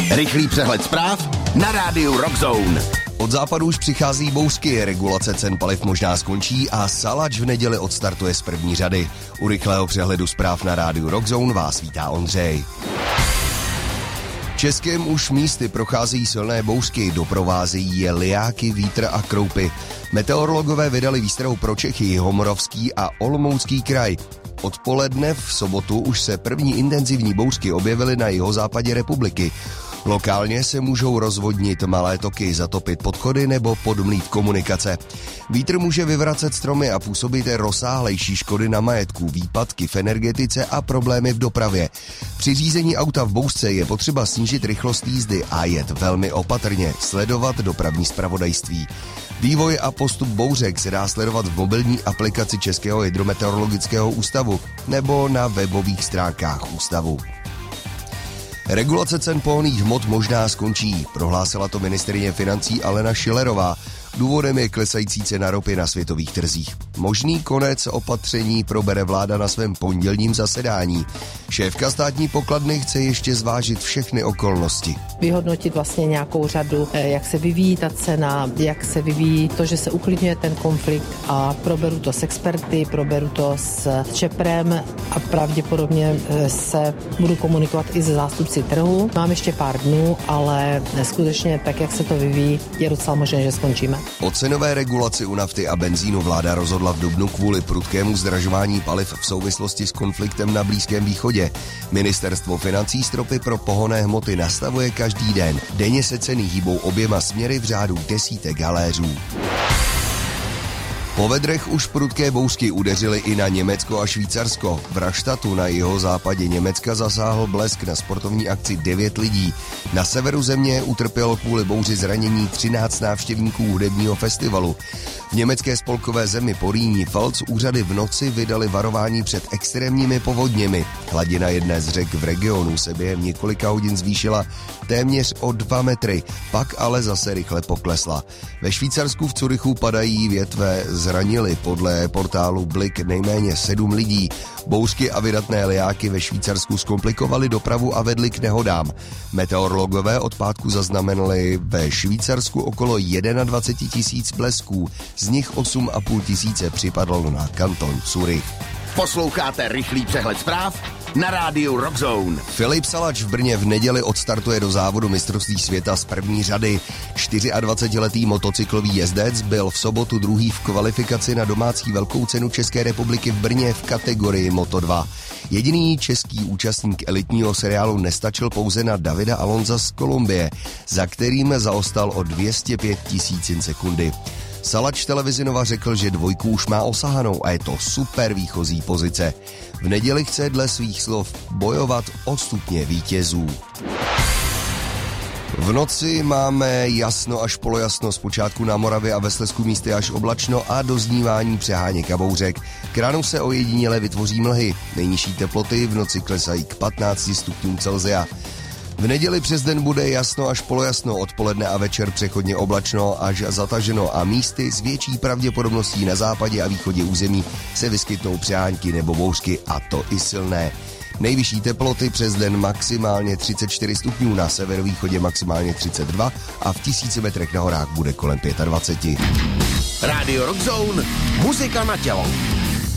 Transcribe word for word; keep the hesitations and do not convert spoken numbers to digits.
Rychlý přehled zpráv na rádiu Rock Zone. Od západu už přichází bouřky, regulace cen paliv možná skončí a Salač v neděli odstartuje z první řady. U rychlého přehledu zpráv na rádiu Rock Zone vás vítá Ondřej. Českém už místy procházejí silné bouřky, doprovázejí je lijáky, vítr a kroupy. Meteorologové vydali výstrahu pro Čechy, Jihomoravský a Olomoucký kraj. Odpoledne v sobotu už se první intenzivní bouřky objevily na jihozápadě republiky. Lokálně se můžou rozvodnit malé toky, zatopit podchody nebo podmlít komunikace. Vítr může vyvracet stromy a působit rozsáhlejší škody na majetku, výpadky v energetice a problémy v dopravě. Při řízení auta v bouřce je potřeba snížit rychlost jízdy a jet velmi opatrně, sledovat dopravní zpravodajství. Vývoj a postup bouřek se dá sledovat v mobilní aplikaci Českého hydrometeorologického ústavu nebo na webových stránkách ústavu. Regulace cen pohonných hmot možná skončí, prohlásila to ministryně financí Alena Schillerová. Důvodem je klesající cena ropy na světových trzích. Možný konec opatření probere vláda na svém pondělním zasedání. Šéfka státní pokladny chce ještě zvážit všechny okolnosti. Vyhodnotit vlastně nějakou řadu, jak se vyvíjí ta cena, jak se vyvíjí to, že se uklidňuje ten konflikt a proberu to s experty, proberu to s ČEPRem a pravděpodobně se budu komunikovat i se zástupci trhu. Mám ještě pár dnů, ale skutečně tak, jak se to vyvíjí, je docela možné, že skončíme. O cenové regulaci u nafty a benzínu vláda rozhodla v dubnu kvůli prudkému zdražování paliv v souvislosti s konfliktem na Blízkém východě. Ministerstvo financí stropy pro pohonné hmoty nastavuje každý den. Denně se ceny hýbou oběma směry v řádu desítek haléřů. Po vedrech už prudké bouřky udeřily i na Německo a Švýcarsko. V Raštatu na jihozápadě Německa zasáhl blesk na sportovní akci devět lidí. Na severu země utrpělo kvůli bouři zranění třináct návštěvníků hudebního festivalu. V německé spolkové zemi po Rýni Pfalz úřady v noci vydali varování před extrémními povodněmi. Hladina jedné z řek v regionu se během několika hodin zvýšila téměř o dva metry, pak ale zase rychle poklesla. Ve Švýcarsku v Curychu padají větve, zranili podle portálu Blick nejméně sedm lidí. Bouřky a vydatné lijáky ve Švýcarsku zkomplikovaly dopravu a vedly k nehodám. Meteorologové od pátku zaznamenali ve Švýcarsku okolo dvacet jedna tisíc blesků, z nich osm a půl tisíce připadlo na kanton Curych. Posloucháte rychlý přehled zpráv na rádiu Rock Zone. Filip Salač v Brně v neděli odstartuje do závodu mistrovství světa z první řady. dvacetičtyřletý motocyklový jezdec byl v sobotu druhý v kvalifikaci na domácí velkou cenu České republiky v Brně v kategorii Moto dva. Jediný český účastník elitního seriálu nestačil pouze na Davida Alonza z Kolumbie, za kterým zaostal o dvě stě pět tisícin sekundy. Salač televizi Nova řekl, že dvojku už má osahanou a je to super výchozí pozice. V neděli chce dle svých slov bojovat o stupně vítězů. V noci máme jasno až polojasno, zpočátku na Moravě a ve Slezsku místy až oblačno a doznívání přeháněk a bouřek. K ránu se ojediněle vytvoří mlhy. Nejnižší teploty v noci klesají k patnácti stupňům Celsia. V neděli přes den bude jasno až polojasno, odpoledne a večer přechodně oblačno až zataženo a místy s větší pravděpodobností na západě a východě území se vyskytnou přehánky nebo bouřky, a to i silné. Nejvyšší teploty přes den maximálně třicet čtyři stupňů, na severovýchodě maximálně třicet dva a v tisíci metrech na horách bude kolem dvacet pět. Radio Rock Zone, muzika na tělo.